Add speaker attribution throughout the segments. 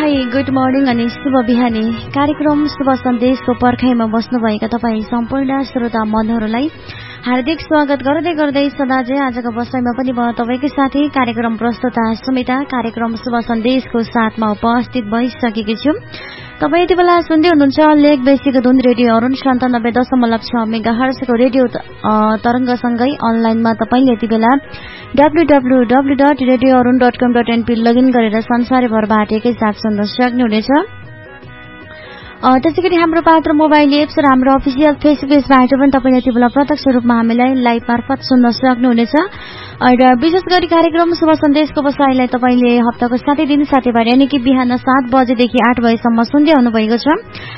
Speaker 1: High good morning अनि शुभ बिहानी कार्यक्रम शुभ सन्देशको पर्खाइमा बस्नुभएका तपाईँ सम्पूर्ण श्रोता मनहरूलाई हार्दिक स्वागत गर्दै सदाझै आजको बसाइमा पनि म तपाईँकै साथी कार्यक्रम प्रस्तुता सुमिता कार्यक्रम शुभ सन्देशको साथमा उपस्थित भइसकेकी छु। तपाईँ यति बेला सुन्दै हुनुहुन्छ लेक बेसीको धुन रेडियो अरुण 97.6 मेगाहर्जको रेडियो तरंगसँगै अनलाइनमा तपाईँले यति बेला www.radioarun.com.np लगइन गरेर संसारभरबाट एकैसाथ सुन्न सक्नुहुनेछ। त्यसैगरी हाम्रो पात्र मोबाइल एप्स र हाम्रो अफिसियल फेसबुक पेजबाट पनि तपाईले यति बेला प्रत्यक्ष रूपमा हामीलाई लाइभ मार्फत सुन्न सक्नुहुनेछ। र विशेष गरी कार्यक्रम शुभ सन्देशको बसाइलाई तपाईले हप्ताको 7 दिन साथीभाइ यानी कि बिहान 7 बजेदेखि 8 बजेसम्म सुन्दै आउनु भएको छ।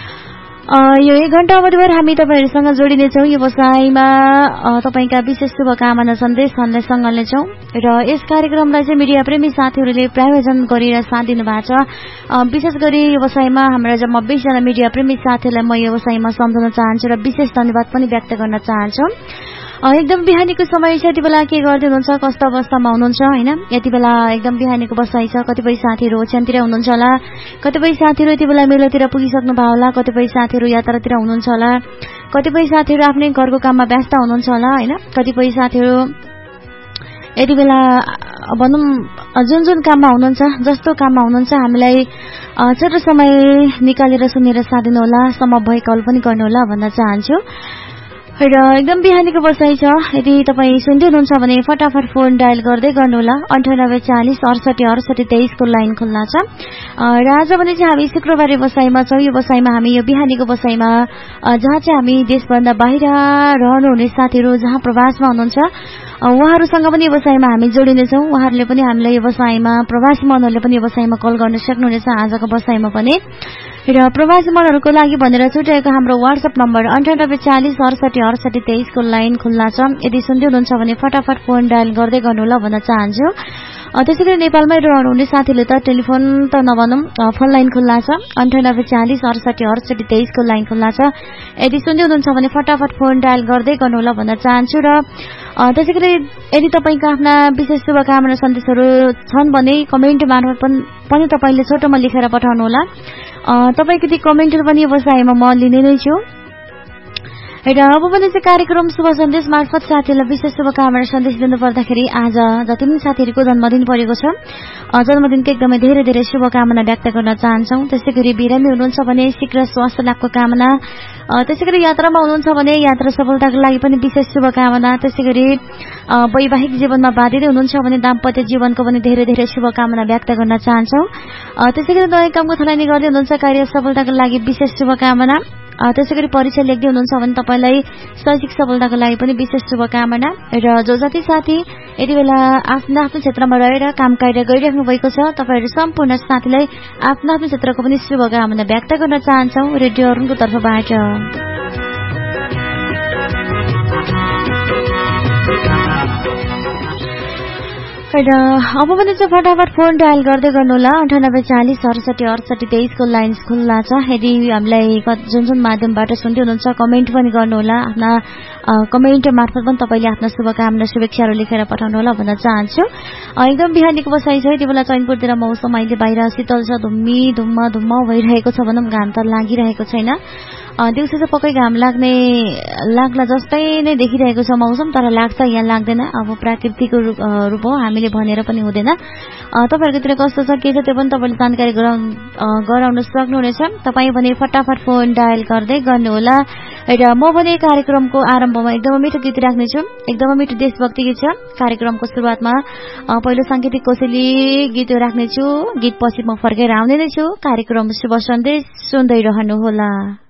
Speaker 1: यो 1 घण्टा अवधिभर हामी तपाईहरुसँग जोडिनेछौं। यो बसाइमा तपाईका विशेष शुभकामना सन्देश सँगैछौं र यस कार्यक्रमलाई चाहिँ मिडिया प्रेमी साथीहरूले प्रायोजन गरेर साथ दिनु भएको छ। विशेष गरी यो बसाइमा हाम्रा जम्मा 20 जना मिडिया प्रेमी साथीहरूलाई म यो बसाइमा सम्झाउन चाहन्छु र विशेष धन्यवाद पनि व्यक्त गर्न चाहन्छु। एकदम बिहानीको समय छ, यति बेला के गर्दै हुनुहुन्छ, कस्तो अवस्थामा हुनुहुन्छ हैन। यति बेला एकदम बिहानीको बसाइ छ। कतिपय साथीहरू ओछ्यानतिर हुनुहुन्छ होला, कतिपय साथीहरू यति बेला मेलोतिर पुगिसक्नु भयो होला, कतिपय साथीहरू यात्रातिर हुनुहुन्छ होला, कतिपय साथीहरू आफ्नै घरको काममा व्यस्त हुनुहुन्छ होला हैन। कतिपय साथीहरू यति बेला भनौं जुन काममा हुनुहुन्छ, जस्तो काममा हुनुहुन्छ, हामीलाई छोटो समय निकालेर सुनेर साथ दिनु होला, सम्भव भए कल पनि गर्नु होला भन्न चाहन्छु। र एकदम बिहानीको बसाइ छ। यदि तपाईँ सुन्दै हुनुहुन्छ भने फटाफट फोन डायल गर्दै गर्नुहोला। 98 40 68 68 23 को लाइन खुल्ला छ। र आज भने चाहिँ हामी शुक्रबारे बसाइमा छौं। यो बसाइमा हामी यो बिहानीको बसाइमा जहाँ चाहिँ हामी देशभन्दा बाहिर रहनुहुने साथीहरू जहाँ प्रवासमा हुनुहुन्छ उहाँहरूसँग पनि यो बसाइमा हामी जोडिनेछौं। उहाँहरूले पनि हामीलाई यो बसाइमा प्रवासी मनहरूले पनि यो बसाइमा कल गर्न सक्नुहुनेछ आजको बसाइमा पनि। र प्रवासी मनहरूको लागि भनेर छुट्याएको हाम्रो व्हाट्सएप नम्बर 98 40 68 68 23 को लाइन खुल्ला छ। यदि सुन्दै हुनुहुन्छ भने फटाफट फोन डायल गर्दै गर्नुहोला भन्न चाहन्छु। त्यसैगरी नेपालमै रहनुहुने साथीले त टेलिफोन त नभनौं, फोन लाइन खुल्ला छ। 98 40 68 68 23 को लाइन खुल्ला छ। यदि सुन्दै हुनुहुन्छ भने फटाफट फोन डायल गर्दै गर्नुहोला भन्न चाहन्छु। र त्यसैगरी यदि तपाईका आफ्ना विशेष शुभकामना सन्देशहरू छन् भने कमेन्ट मार्फत पनि तपाईले छोटोमा लेखेर पठाउनु होला। तपाईको ती कमेन्टहरु पनि बसाइमा म लिने नै छु। र अब पनि चाहिँ कार्यक्रम शुभ सन्देश मार्फत साथीहरूलाई विशेष शुभकामना सन्देश दिनु पर्दाखेरि आज जति पनि साथीहरूको जन्मदिन परेको छ, जन्मदिनको एकदमै धेरै धेरै शुभकामना व्यक्त गर्न चाहन्छौं। त्यसैगरी बिरामी हुनुहुन्छ भने शीघ्र स्वास्थ्य लाभको कामना, त्यसैगरी यात्रामा हुनुहुन्छ भने यात्रा सफलताको लागि पनि विशेष शुभकामना, त्यसैगरी वैवाहिक जीवनमा बाधित हुनुहुन्छ भने दाम्पत्य जीवनको पनि धेरै धेरै शुभकामना व्यक्त गर्न चाहन्छौं। त्यसैगरी नयाँ कामको थालनी गर्दै हुनुहुन्छ, कार्य सफलताको लागि विशेष शुभकामना, त्यसैगरी परीक्षा लेख्दै हुनुहुन्छ भने तपाईलाई शैक्षिक सफलताको लागि पनि विशेष शुभकामना। र जो जति साथी यति बेला आफ्नो आफ्नो क्षेत्रमा रहेर काम कार्य गरिराख्नु भएको छ तपाईहरु सम्पूर्ण साथीलाई आफ्नो आफ्नो क्षेत्रको पनि शुभकामना व्यक्त गर्न चाहन्छौं रेडियो अरुणको तर्फबाट। र अब पनि चाहिँ फटाफट फोन डायल गर्दै गर्नुहोला। 98 40 68 68 23 को लाइन खुल्ला छ। यदि हामीलाई जुन माध्यमबाट सुन्दै हुनुहुन्छ कमेन्ट पनि गर्नुहोला। आफ्ना कमेन्ट मार्फत पनि तपाईले आफ्ना शुभकामना शुभेच्छाहरू लेखेर पठाउनु होला भन्न चाहन्छु। एकदम बिहानीको बसाइ छ। यति बेला चैनपुरतिर मौसम अहिले बाहिर शीतल छ, धुम्म भइरहेको छ भनौं, घाम त लागिरहेको छैन। दिउँसो चाहिँ पक्कै घाम लाग्ला जस्तै नै देखिरहेको छ मौसम, तर लाग्छ यहाँ लाग्दैन। अब प्राकृतिकको रूप हो, हामीले भनेर पनि हुँदैन। तपाईहरुकोतिर कस्तो छ के छ त्यो पनि तपाईले जानकारी गराउन सक्नुहुनेछ। तपाई भने फटाफट फोन डायल गर्दै गर्नुहोला। र म भने कार्यक्रमको आरम्भमा एकदम मिठो गीत राख्नेछु, एकदम मिठो देशभक्ति गीत छ। कार्यक्रमको सुरुवातमा पहिलो सांगीतिक कोसेली गीत राख्नेछु, गीत पछि म फर्केर आउने नै छु। कार्यक्रम शुभ सन्देश सुन्दै रहनुहोला।